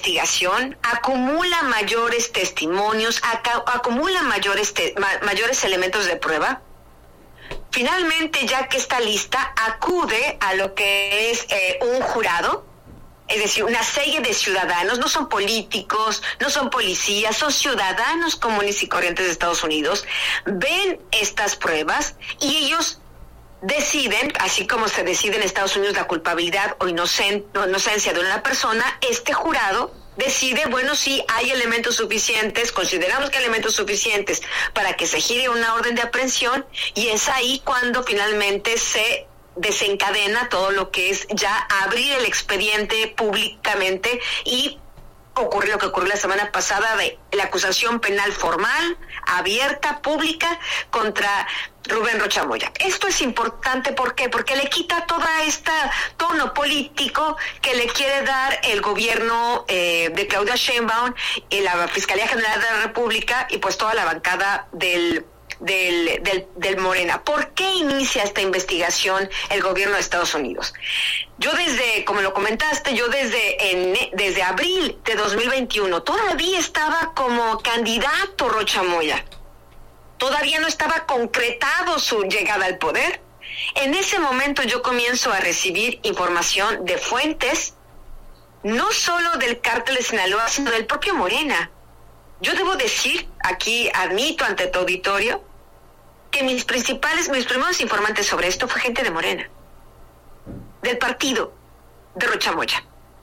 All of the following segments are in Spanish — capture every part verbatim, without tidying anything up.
investigación, acumula mayores testimonios, aca- acumula mayores, te- ma- mayores elementos de prueba. Finalmente, ya que está lista, acude a lo que es eh, un jurado, es decir, una serie de ciudadanos, no son políticos, no son policías, son ciudadanos comunes y corrientes de Estados Unidos, ven estas pruebas y ellos deciden, así como se decide en Estados Unidos la culpabilidad o inocen- o inocencia de una persona, este jurado decide, bueno, sí, hay elementos suficientes, consideramos que hay elementos suficientes para que se gire una orden de aprehensión, y es ahí cuando finalmente se desencadena todo lo que es ya abrir el expediente públicamente y ocurre lo que ocurrió la semana pasada de la acusación penal formal, abierta, pública, contra Rubén Rocha Moya. Esto es importante, ¿por qué? Porque le quita toda esta tono político que le quiere dar el gobierno eh, de Claudia Sheinbaum y la Fiscalía General de la República y pues toda la bancada del Del, del, del Morena. ¿Por qué inicia esta investigación el gobierno de Estados Unidos? Yo desde, como lo comentaste, yo desde en, desde abril de dos mil veintiuno todavía estaba como candidato Rocha Moya. Todavía no estaba concretado su llegada al poder. En ese momento yo comienzo a recibir información de fuentes, no solo del cártel de Sinaloa, sino del propio Morena. Yo debo decir, aquí admito ante tu auditorio, que mis principales, mis primeros informantes sobre esto fue gente de Morena, del partido de Rocha Moya.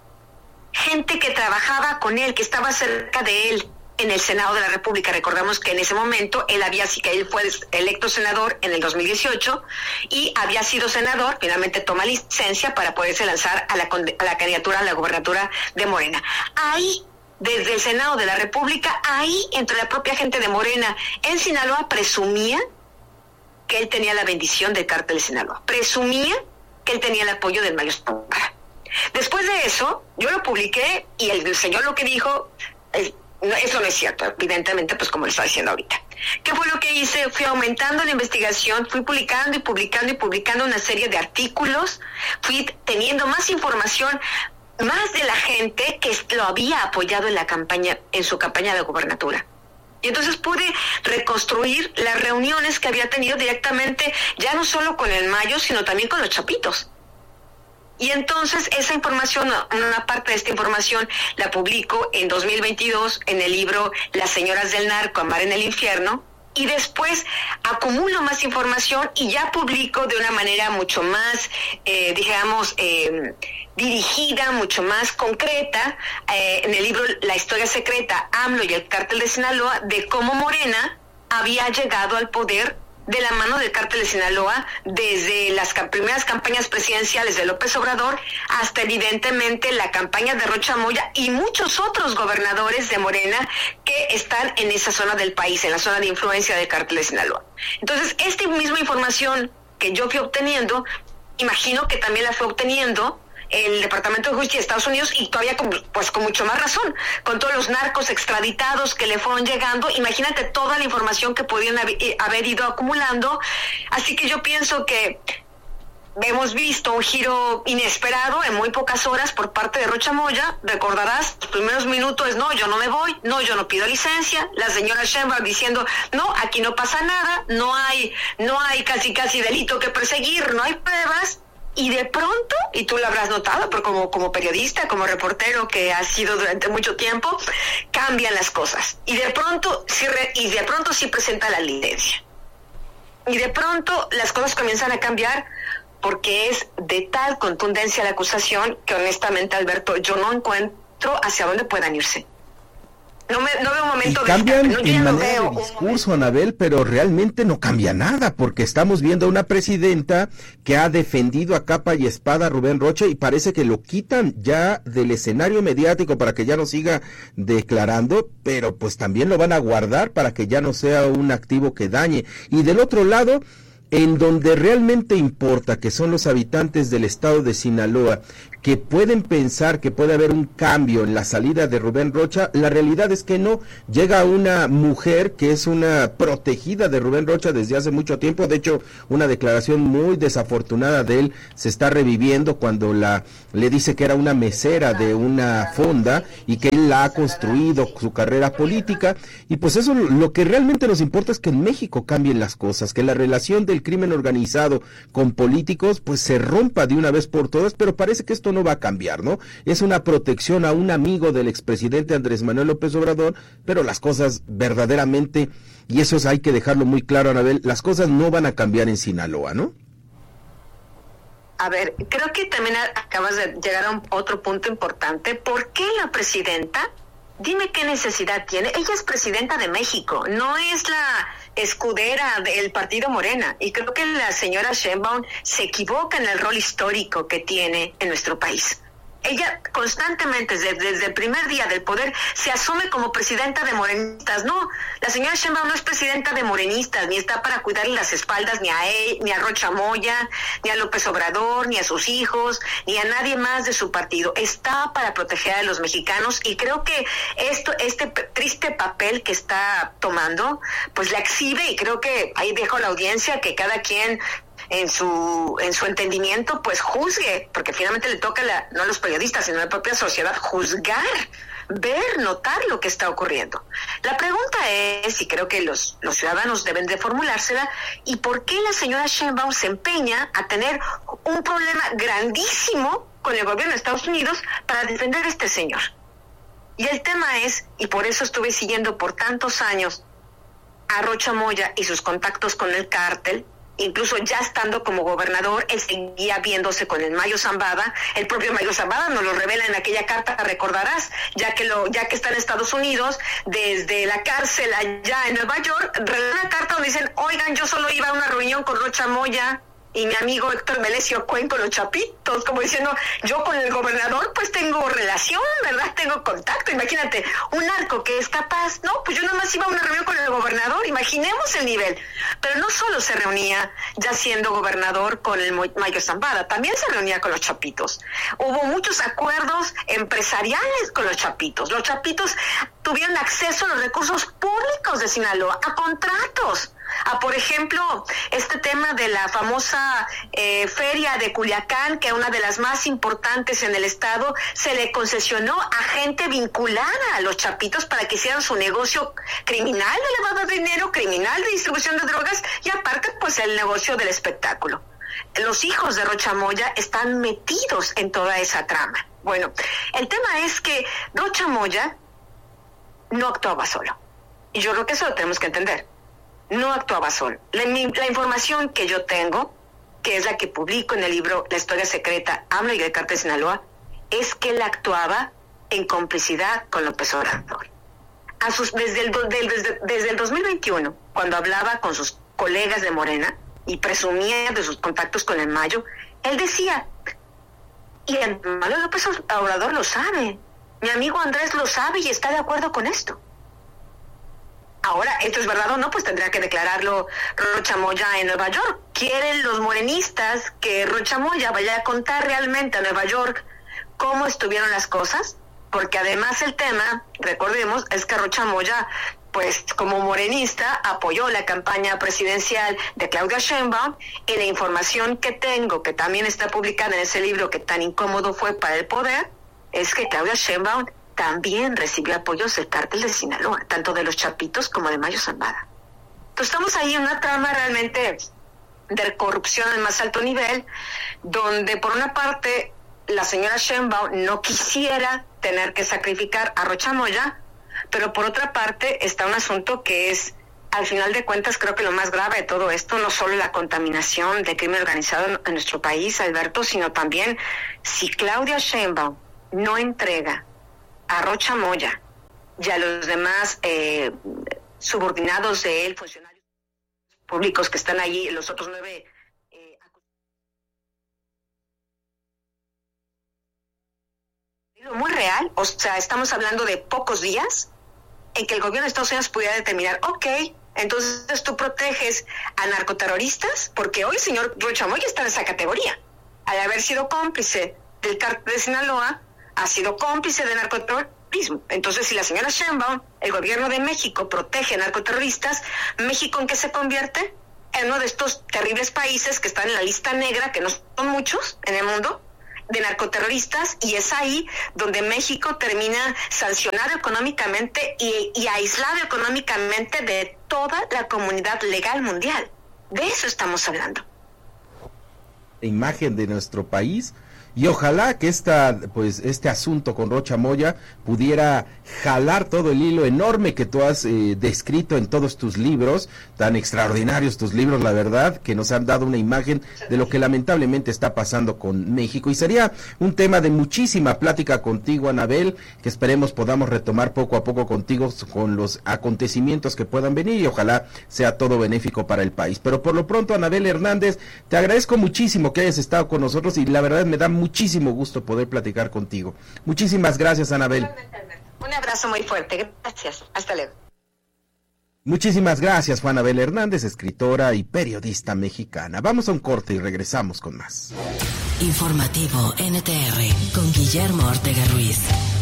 Gente que trabajaba con él, que estaba cerca de él en el Senado de la República. Recordamos que en ese momento él había que él fue electo senador en el dos mil dieciocho y había sido senador, finalmente toma licencia para poderse lanzar a la, a la candidatura a la gobernatura de Morena. Ahí, desde el Senado de la República, ahí entre la propia gente de Morena en Sinaloa presumía que él tenía la bendición del cártel de Sinaloa, presumía que él tenía el apoyo del Mayo Zambada. Después de eso, yo lo publiqué y el, el señor lo que dijo, es, no, eso no es cierto, evidentemente, pues como le estaba diciendo ahorita. ¿Qué fue lo que hice? Fui aumentando la investigación, fui publicando y publicando y publicando una serie de artículos, fui teniendo más información, más de la gente que lo había apoyado en la campaña, en su campaña de gobernatura. Y entonces pude reconstruir las reuniones que había tenido directamente, ya no solo con el Mayo, sino también con los Chapitos. Y entonces esa información, una parte de esta información la publico en dos mil veintidós en el libro Las Señoras del Narco, Amar en el Infierno, y después acumulo más información y ya publico de una manera mucho más, eh, digamos, eh, dirigida, mucho más concreta, eh, en el libro La Historia Secreta, AMLO y el Cártel de Sinaloa, de cómo Morena había llegado al poder de la mano del Cártel de Sinaloa desde las ca- primeras campañas presidenciales de López Obrador hasta evidentemente la campaña de Rocha Moya y muchos otros gobernadores de Morena que están en esa zona del país, en la zona de influencia del Cártel de Sinaloa. Entonces, esta misma información que yo fui obteniendo, imagino que también la fue obteniendo el Departamento de Justicia de Estados Unidos y todavía con, pues con mucho más razón, con todos los narcos extraditados que le fueron llegando. Imagínate toda la información que podían haber, haber ido acumulando. Así que yo pienso que hemos visto un giro inesperado en muy pocas horas por parte de Rocha Moya. Recordarás, los primeros minutos, no, yo no me voy, no, yo no pido licencia. La señora Sheinbaum diciendo, no, aquí no pasa nada, no hay, no hay casi casi delito que perseguir, no hay pruebas. Y de pronto, y tú lo habrás notado, pero como, como periodista, como reportero que has sido durante mucho tiempo, cambian las cosas. Y de pronto, sí re, y de pronto sí presenta la licencia. Y de pronto las cosas comienzan a cambiar porque es de tal contundencia la acusación que honestamente, Alberto, yo no encuentro hacia dónde puedan irse. No, me, no veo un momento y cambian de... No, en manera de discurso, Anabel, pero realmente no cambia nada, porque estamos viendo a una presidenta que ha defendido a capa y espada a Rubén Rocha y parece que lo quitan ya del escenario mediático para que ya no siga declarando, pero pues también lo van a guardar para que ya no sea un activo que dañe. Y del otro lado, en donde realmente importa, que son los habitantes del estado de Sinaloa, que pueden pensar que puede haber un cambio en la salida de Rubén Rocha, la realidad es que no. Llega una mujer que es una protegida de Rubén Rocha desde hace mucho tiempo, de hecho una declaración muy desafortunada de él se está reviviendo cuando la le dice que era una mesera de una fonda y que él la ha construido su carrera política, y pues eso lo que realmente nos importa es que en México cambien las cosas, que la relación del crimen organizado con políticos pues se rompa de una vez por todas, pero parece que esto no va a cambiar, ¿no? Es una protección a un amigo del expresidente Andrés Manuel López Obrador, pero las cosas verdaderamente, y eso es, hay que dejarlo muy claro, Anabel, las cosas no van a cambiar en Sinaloa, ¿no? A ver, creo que también acabas de llegar a un, otro punto importante. ¿Por qué la presidenta? Dime qué necesidad tiene. Ella es presidenta de México, no es la escudera del partido Morena. Y creo que la señora Sheinbaum se equivoca en el rol histórico que tiene en nuestro país. Ella constantemente, desde, desde el primer día del poder, se asume como presidenta de morenistas. No, la señora Sheinbaum no es presidenta de morenistas, ni está para cuidarle las espaldas ni a él, ni a Rocha Moya, ni a López Obrador, ni a sus hijos, ni a nadie más de su partido. Está para proteger a los mexicanos, y creo que esto, este triste papel que está tomando, pues la exhibe, y creo que ahí dejo a la audiencia que cada quien en su en su entendimiento pues juzgue, porque finalmente le toca la, no a los periodistas sino a la propia sociedad juzgar, ver, notar lo que está ocurriendo. La pregunta es, y creo que los los ciudadanos deben de formulársela, ¿y por qué la señora Sheinbaum se empeña a tener un problema grandísimo con el gobierno de Estados Unidos para defender a este señor? Y el tema es, y por eso estuve siguiendo por tantos años a Rocha Moya y sus contactos con el cártel, incluso ya estando como gobernador, él seguía viéndose con el Mayo Zambada. El propio Mayo Zambada nos lo revela en aquella carta, recordarás, ya que lo ya que está en Estados Unidos, desde la cárcel allá en Nueva York, revela una carta donde dicen, oigan, yo solo iba a una reunión con Rocha Moya y mi amigo Héctor Melesio Cuen con los Chapitos, como diciendo, yo con el gobernador pues tengo relación, ¿verdad? Tengo contacto. Imagínate, un narco que es capaz, no, pues yo nada más iba a una reunión con el gobernador, imaginemos el nivel. Pero no solo se reunía ya siendo gobernador con el Mayo Zambada, también se reunía con los Chapitos. Hubo muchos acuerdos empresariales con los Chapitos. Los Chapitos tuvieron acceso a los recursos públicos de Sinaloa, a contratos, a, por ejemplo, este tema de la famosa eh, feria de Culiacán, que es una de las más importantes en el estado, se le concesionó a gente vinculada a los Chapitos para que hicieran su negocio criminal de lavado de dinero, criminal de distribución de drogas, y aparte pues el negocio del espectáculo. Los hijos de Rocha Moya están metidos en toda esa trama. Bueno, el tema es que Rocha Moya no actuaba solo, y yo creo que eso lo tenemos que entender. No actuaba solo. La, la información que yo tengo, que es la que publico en el libro La Historia Secreta, Habla y el Cártel de Sinaloa, es que él actuaba en complicidad con López Obrador. A sus, desde, el, del, desde, desde el dos mil veintiuno, cuando hablaba con sus colegas de Morena y presumía de sus contactos con el Mayo, él decía, y el malo López Obrador lo sabe, mi amigo Andrés lo sabe y está de acuerdo con esto. Ahora, ¿esto es verdad o no? Pues tendría que declararlo Rocha Moya en Nueva York. ¿Quieren los morenistas que Rocha Moya vaya a contar realmente a Nueva York cómo estuvieron las cosas? Porque además el tema, recordemos, es que Rocha Moya, pues como morenista, apoyó la campaña presidencial de Claudia Sheinbaum, y la información que tengo, que también está publicada en ese libro que tan incómodo fue para el poder, es que Claudia Sheinbaum también recibió apoyos del cártel de Sinaloa, tanto de los Chapitos como de Mayo Zambada. Entonces estamos ahí en una trama realmente de corrupción al más alto nivel, donde por una parte la señora Sheinbaum no quisiera tener que sacrificar a Rocha Moya, pero por otra parte está un asunto que es, al final de cuentas, creo que lo más grave de todo esto, no solo la contaminación de crimen organizado en, en nuestro país, Alberto, sino también si Claudia Sheinbaum no entrega a Rocha Moya y a los demás eh, subordinados de él, funcionarios públicos que están allí, los otros nueve eh, muy real, o sea, estamos hablando de pocos días en que el gobierno de Estados Unidos pudiera determinar, ok, Entonces tú proteges a narcoterroristas, porque hoy el señor Rocha Moya está en esa categoría. Al haber sido cómplice del cártel de Sinaloa, ha sido cómplice de narcoterrorismo. Entonces, si la señora Sheinbaum, el gobierno de México, protege a narcoterroristas, ¿México en qué se convierte? En uno de estos terribles países que están en la lista negra, que no son muchos en el mundo, de narcoterroristas, y es ahí donde México termina sancionado económicamente y, y aislado económicamente de toda la comunidad legal mundial. De eso estamos hablando. Imagen de nuestro país. Y ojalá que esta, pues, este asunto con Rocha Moya pudiera jalar todo el hilo enorme que tú has eh, descrito en todos tus libros, tan extraordinarios tus libros, la verdad, que nos han dado una imagen de lo que lamentablemente está pasando con México. Y sería un tema de muchísima plática contigo, Anabel, que esperemos podamos retomar poco a poco contigo con los acontecimientos que puedan venir y ojalá sea todo benéfico para el país. Pero por lo pronto, Anabel Hernández, te agradezco muchísimo que hayas estado con nosotros y la verdad me da muchísimo gusto poder platicar contigo. Muchísimas gracias, Anabel. Un abrazo muy fuerte. Gracias. Hasta luego. Muchísimas gracias, fue Anabel Hernández, escritora y periodista mexicana. Vamos a un corte y regresamos con más. Informativo N T R con Guillermo Ortega Ruiz.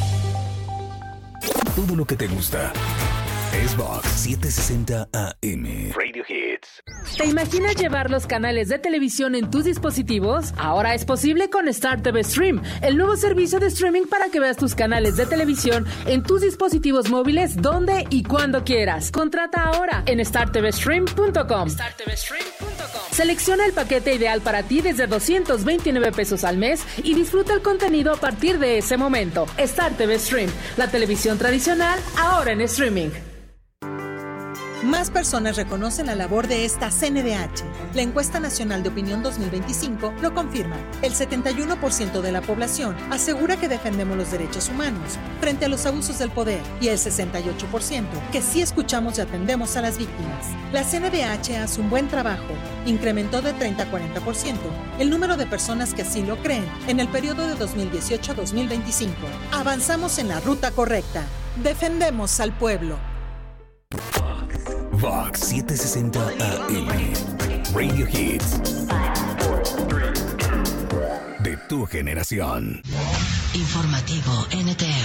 Todo lo que te gusta es Vox setecientos sesenta A M. Radio Hits. ¿Te imaginas llevar los canales de televisión en tus dispositivos? Ahora es posible con Star T V Stream, el nuevo servicio de streaming para que veas tus canales de televisión en tus dispositivos móviles donde y cuando quieras. Contrata ahora en star t v stream punto com. star t v stream punto com. Selecciona el paquete ideal para ti desde doscientos veintinueve pesos al mes y disfruta el contenido a partir de ese momento. Star T V Stream, la televisión tradicional ahora en streaming. Más personas reconocen la labor de esta C N D H. La encuesta nacional de opinión dos mil veinticinco lo confirma. El setenta y uno por ciento de la población asegura que defendemos los derechos humanos frente a los abusos del poder y el sesenta y ocho por ciento que sí escuchamos y atendemos a las víctimas. La C N D H hace un buen trabajo. Incrementó de treinta a cuarenta por ciento el número de personas que así lo creen en el periodo de dos mil dieciocho a dos mil veinticinco. Avanzamos en la ruta correcta. Defendemos al pueblo. Vox setecientos sesenta A M. Radio Hits. De tu generación. Informativo N T R.